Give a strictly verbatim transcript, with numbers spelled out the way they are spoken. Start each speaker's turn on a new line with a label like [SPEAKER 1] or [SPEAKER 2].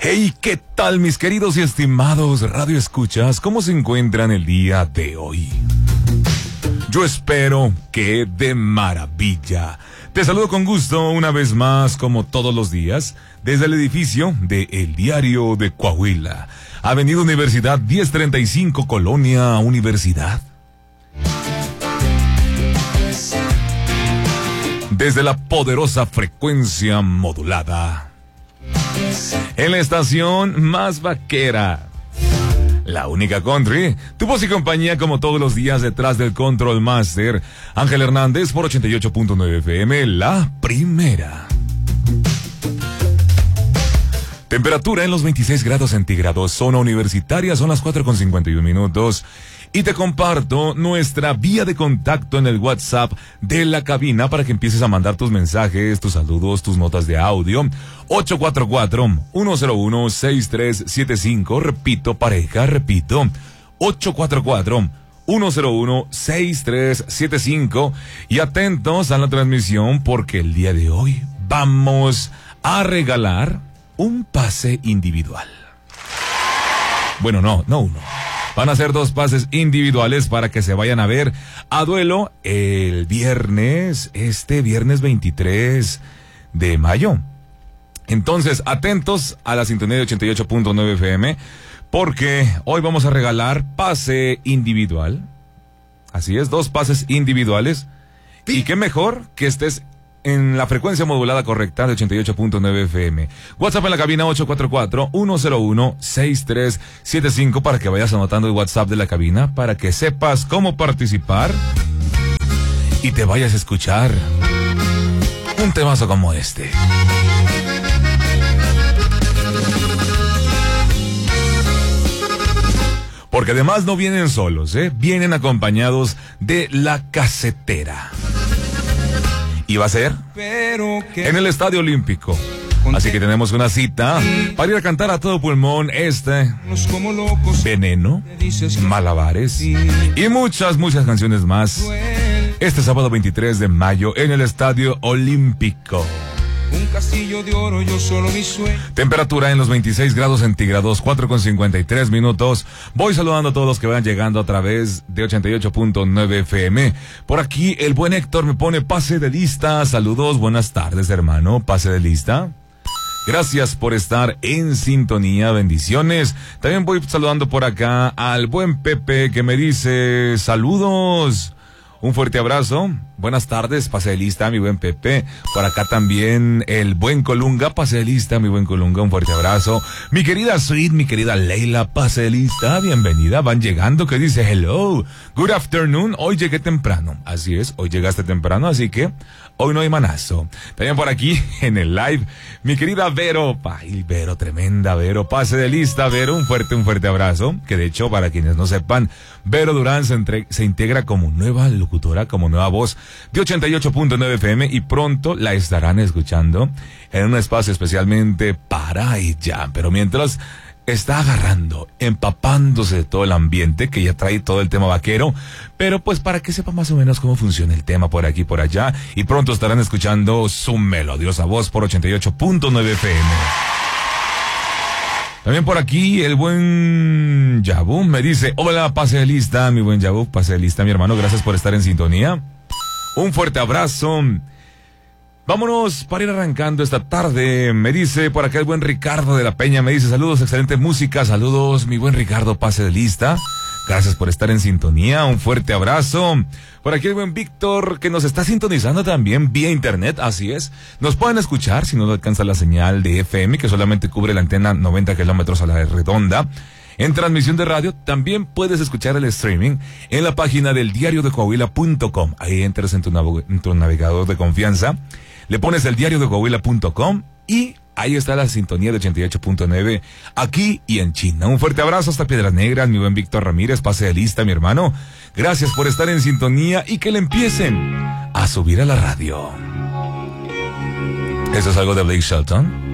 [SPEAKER 1] Hey, ¿qué tal mis queridos y estimados radio escuchas? ¿Cómo se encuentran el día de hoy? Yo espero que de maravilla. Te saludo con gusto una vez más, como todos los días, desde el edificio de El Diario de Coahuila, Avenida Universidad diez treinta y cinco, Colonia Universidad. Desde la poderosa frecuencia modulada, en la estación más vaquera, la única country, tu voz y compañía como todos los días detrás del Control Master, Ángel Hernández por ochenta y ocho punto nueve F M, la primera. Temperatura en los veintiséis grados centígrados, zona universitaria, son las cuatro con cincuenta y un minutos. Y te comparto nuestra vía de contacto en el WhatsApp de la cabina para que empieces a mandar tus mensajes, tus saludos, tus notas de audio. ocho cuatro cuatro, uno cero uno, seis tres siete cinco. Repito, pareja, repito. ocho cuatro cuatro, uno cero uno, seis tres siete cinco. Y atentos a la transmisión porque el día de hoy vamos a regalar un pase individual. Bueno, no, no uno. Van a ser dos pases individuales para que se vayan a ver a duelo el viernes, este viernes veintitrés de mayo. Entonces, atentos a la sintonía de ochenta y ocho punto nueve F M, porque hoy vamos a regalar pase individual. Así es, dos pases individuales. Y qué mejor que estés en la frecuencia modulada correcta de ochenta y ocho punto nueve F M. WhatsApp en la cabina ocho cuatro cuatro, uno cero uno, seis tres siete cinco para que vayas anotando el WhatsApp de la cabina, para que sepas cómo participar y te vayas a escuchar un temazo como este. Porque además no vienen solos, ¿eh? Vienen acompañados de La Casetera. Y va a ser en el Estadio Olímpico. Así que tenemos una cita para ir a cantar a todo pulmón este Veneno, Malabares y muchas, muchas canciones más. Este sábado veintitrés de mayo en el Estadio Olímpico. Un castillo de oro, yo solo mi sueño. Temperatura en los veintiséis grados centígrados, cuatro con cincuenta y tres minutos. Voy saludando a todos los que vayan llegando a través de ochenta y ocho punto nueve F M. Por aquí el buen Héctor me pone pase de lista. Saludos, buenas tardes, hermano. Pase de lista. Gracias por estar en sintonía, bendiciones. También voy saludando por acá al buen Pepe que me dice saludos. Un fuerte abrazo. Buenas tardes, pase de lista, mi buen Pepe. Por acá también el buen Colunga, pase de lista, mi buen Colunga, un fuerte abrazo. Mi querida Sweet, mi querida Leila, pase de lista, bienvenida. Van llegando, que dice hello, good afternoon. Hoy llegué temprano, así es, hoy llegaste temprano, así que hoy no hay manazo. También por aquí en el live, mi querida Vero, ay, Vero, tremenda Vero, pase de lista, Vero, un fuerte, un fuerte abrazo. Que de hecho, para quienes no sepan, Vero Durán se, entre, se integra como nueva locutora, como nueva voz de ochenta y ocho punto nueve F M y pronto la estarán escuchando en un espacio especialmente para ella. Pero mientras está agarrando, empapándose de todo el ambiente que ya trae todo el tema vaquero, pero pues para que sepa más o menos cómo funciona el tema por aquí y por allá, y pronto estarán escuchando su melodiosa voz por ochenta y ocho punto nueve F M. También por aquí el buen Yabu me dice, hola, pase de lista, mi buen Yabu, pase de lista, mi hermano, gracias por estar en sintonía. Un fuerte abrazo. Vámonos para ir arrancando esta tarde. Me dice por acá el buen Ricardo de la Peña, me dice saludos, excelente música, saludos, mi buen Ricardo, pase de lista. Gracias por estar en sintonía, un fuerte abrazo. Por aquí el buen Víctor, que nos está sintonizando también vía internet, así es. Nos pueden escuchar si no alcanza la señal de F M, que solamente cubre la antena noventa kilómetros a la redonda. En transmisión de radio, también puedes escuchar el streaming en la página del diario de coahuila punto com. Ahí entras en tu, nav- en tu navegador de confianza, le pones el diario de coahuila punto com y ahí está la sintonía de ochenta y ocho punto nueve aquí y en China. Un fuerte abrazo hasta Piedras Negras, mi buen Víctor Ramírez, pase de lista, mi hermano. Gracias por estar en sintonía y que le empiecen a subir a la radio. ¿Eso es algo de Blake Shelton?